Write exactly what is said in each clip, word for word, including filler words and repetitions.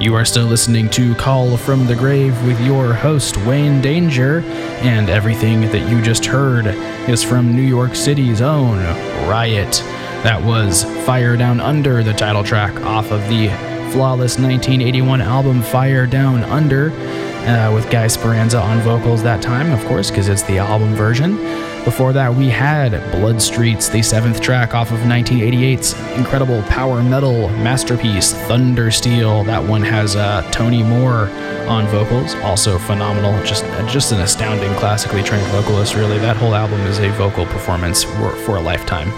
You are still listening to Call from the Grave with your host, Wayne Danger, and everything that you just heard is from New York City's own Riot. That was Fire Down Under, the title track off of the flawless nineteen eighty-one album Fire Down Under, uh, with Guy Speranza on vocals that time, of course, because it's the album version. Before that, we had Blood Streets, the seventh track off of nineteen eighty-eight's incredible power metal masterpiece, Thundersteel. That one has uh, Tony Moore on vocals, also phenomenal, just just an astounding classically trained vocalist, really. That whole album is a vocal performance for, for a lifetime.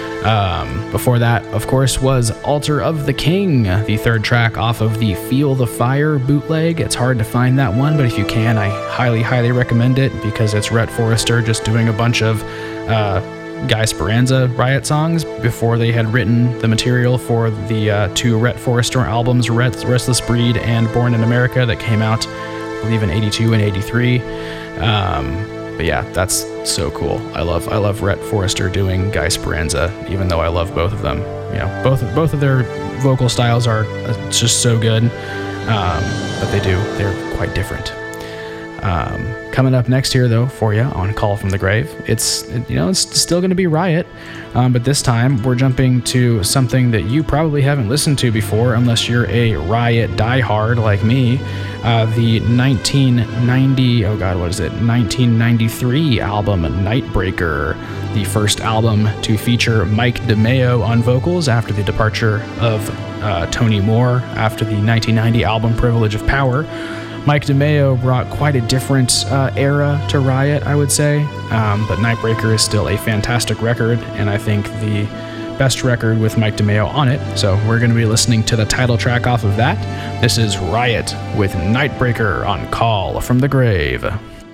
Um, before that, of course, was Altar of the King, the third track off of the Feel the Fire bootleg. It's hard to find that one, but if you can, I highly, highly recommend it because it's Rhett Forrester just doing a bunch of uh, Guy Speranza Riot songs before they had written the material for the uh, two Rhett Forrester albums, Restless Breed and Born in America, that came out, I believe, in eighty-two and eighty-three. Um, But yeah, that's so cool. I love I love Rhett Forrester doing Guy Speranza, even though I love both of them. You know, both both of their vocal styles are just so good, um, but they do they're quite different. Um, coming up next here, though, for you on Call from the Grave, it's you know it's still going to be Riot, um, but this time we're jumping to something that you probably haven't listened to before, unless you're a Riot diehard like me. Uh, the nineteen ninety, oh god, what is it? nineteen ninety-three album Nightbreaker, the first album to feature Mike DeMeo on vocals after the departure of uh, Tony Moore after the nineteen ninety album Privilege of Power. Mike DeMeo brought quite a different uh, era to Riot, I would say, um, but Nightbreaker is still a fantastic record, and I think the best record with Mike DeMeo on it, so we're going to be listening to the title track off of that. This is Riot with Nightbreaker on Call from the Grave.